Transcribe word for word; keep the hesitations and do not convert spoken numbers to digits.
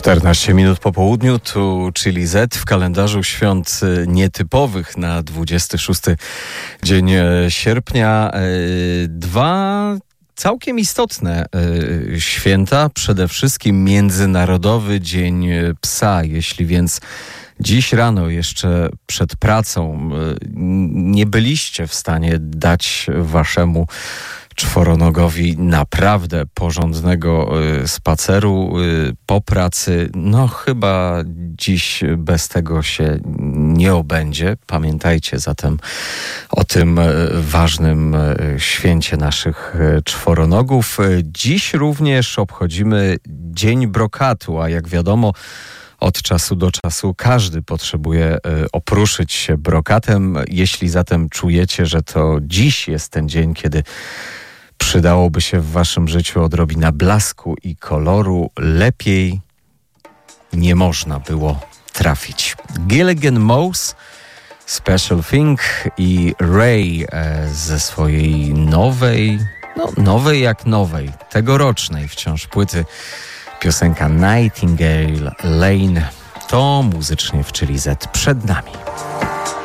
czternaście minut po południu, tu Chili Z w kalendarzu świąt nietypowych na dwudziesty szósty dzień sierpnia. Dwa całkiem istotne święta, przede wszystkim Międzynarodowy Dzień Psa. Jeśli więc dziś rano jeszcze przed pracą nie byliście w stanie dać waszemu czworonogowi naprawdę porządnego y, spaceru y, po pracy, no chyba dziś bez tego się nie obędzie. Pamiętajcie zatem o tym y, ważnym y, święcie naszych y, czworonogów. Y, dziś również obchodzimy Dzień Brokatu, a jak wiadomo, od czasu do czasu każdy potrzebuje y, opruszyć się brokatem. Jeśli zatem czujecie, że to dziś jest ten dzień, kiedy przydałoby się w waszym życiu odrobina blasku i koloru, lepiej nie można było trafić. Gilligan Mose, Special Thing i Ray e, ze swojej nowej, no nowej jak nowej, tegorocznej wciąż płyty, piosenka Nightingale Lane. To muzycznie w Chili Z przed nami.